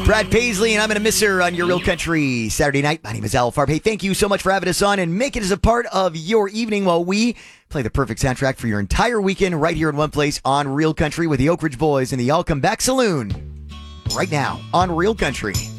Brad Paisley, and I'm going to miss her on your Real Country Saturday night. My name is Al Farb. Hey, thank you so much for having us on and make it as a part of your evening while we play the perfect soundtrack for your entire weekend right here in one place on Real Country with the Oak Ridge Boys and the I'll Come Back Saloon. Right now on Real Country.